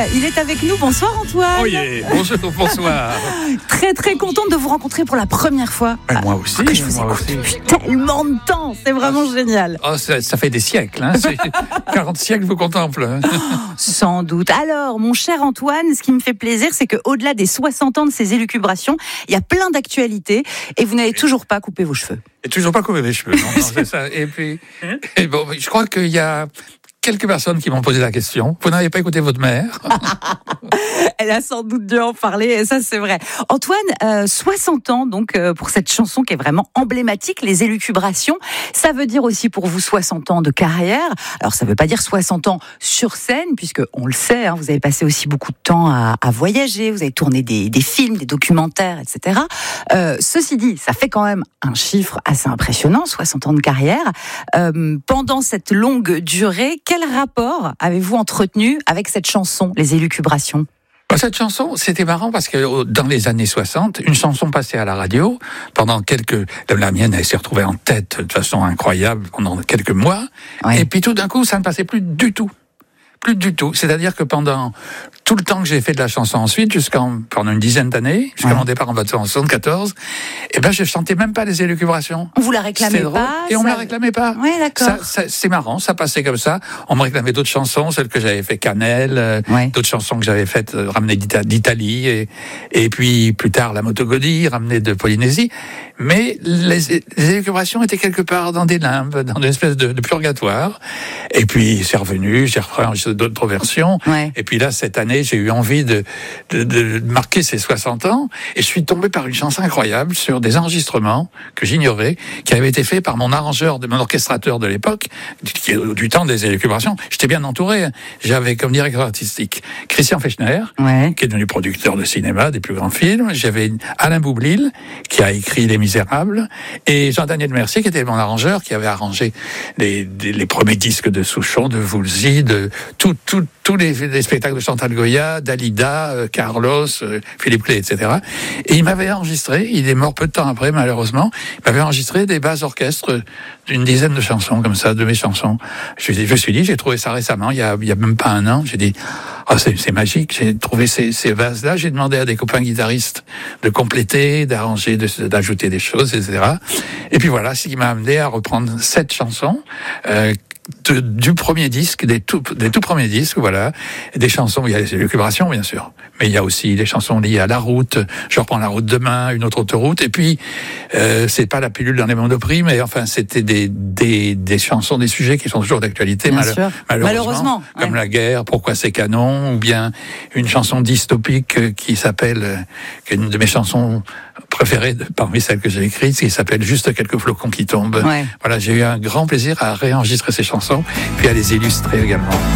il est avec nous. Bonsoir Antoine. Oh yeah. Bonsoir. Très très contente de vous rencontrer pour la première fois. Moi aussi. Que je vous écoute depuis tellement de temps, c'est vraiment génial. Oh, ça fait des siècles, hein. 40 siècles vous contemple. Sans doute. Alors, mon cher Antoine, ce qui me fait plaisir, c'est qu'au-delà des 60 ans de ces élucubrations, il y a plein d'actualités et vous n'avez toujours pas coupé vos cheveux. Et toujours pas coupé les cheveux. Non, c'est ça. Et puis, bon, je crois qu'il y a quelques personnes qui m'ont posé la question. Vous n'avez pas écouté votre mère? Elle a sans doute dû en parler, et ça c'est vrai. Antoine, 60 ans donc pour cette chanson qui est vraiment emblématique, les élucubrations. Ça veut dire aussi pour vous 60 ans de carrière. Alors ça veut pas dire 60 ans sur scène, puisque on le sait, hein, vous avez passé aussi beaucoup de temps à voyager, vous avez tourné des films, des documentaires, etc. Ceci dit, ça fait quand même un chiffre assez impressionnant, 60 ans de carrière. Pendant cette longue durée, quel rapport avez-vous entretenu avec cette chanson, les élucubrations? Cette chanson, c'était marrant parce que dans les années 60, une chanson passée à la radio, pendant la mienne, elle s'est retrouvée en tête de façon incroyable pendant quelques mois, ouais. Et puis tout d'un coup, ça ne passait plus du tout. Plus du tout. C'est-à-dire que pendant tout le temps que j'ai fait de la chanson ensuite, pendant une dizaine d'années, jusqu'à mon départ en 1974, je chantais même pas les élucubrations. On vous la réclamait pas? Et on me la réclamait pas. Ouais, d'accord. C'est marrant, ça passait comme ça. On me réclamait d'autres chansons, celles que j'avais fait Cannelle, d'autres chansons que j'avais faites ramenées d'Italie, et puis plus tard la Motogodie, ramenée de Polynésie. Mais les élucubrations étaient quelque part dans des limbes, dans une espèce de purgatoire. Et puis c'est revenu, j'ai refait d'autres versions. Ouais. Et puis là, cette année, j'ai eu envie de marquer ces 60 ans. Et je suis tombé par une chanson incroyable sur des enregistrements que j'ignorais, qui avaient été faits par mon arrangeur, mon orchestrateur de l'époque, du temps des élucubrations. J'étais bien entouré. J'avais comme directeur artistique Christian Fechner, qui est devenu producteur de cinéma, des plus grands films. J'avais Alain Boublil, qui a écrit Les Misérables, et Jean-Daniel Mercier, qui était mon arrangeur, qui avait arrangé les premiers disques de Souchon, de Woolsey, de tous les spectacles de Chantal Goya, Dalida, Carlos, Philippe Clé, etc. Et il m'avait enregistré, il est mort peu de temps après malheureusement, il m'avait enregistré des bases orchestres d'une dizaine de chansons comme ça, de mes chansons. Je me suis dit, j'ai trouvé ça récemment, il y a même pas un an, j'ai dit, c'est magique, j'ai trouvé ces bases-là, j'ai demandé à des copains guitaristes de compléter, d'arranger, d'ajouter des choses, etc. Et puis voilà, ce qui m'a amené à reprendre 7 chansons, du premier disque, des tout premiers disques, voilà. Des chansons, il y a les élucubrations, bien sûr. Mais il y a aussi des chansons liées à la route. Je reprends la route demain, une autre autoroute. Et puis, c'est pas la pilule dans les monoprix, mais enfin, c'était des chansons, des sujets qui sont toujours d'actualité, malheureusement. Comme la guerre, pourquoi ces canons, ou bien une chanson dystopique qui s'appelle, qui est une de mes chansons préférées parmi celles que j'ai écrites, qui s'appelle Juste quelques flocons qui tombent. Ouais. Voilà, j'ai eu un grand plaisir à réenregistrer ces chansons, puis à les illustrer également.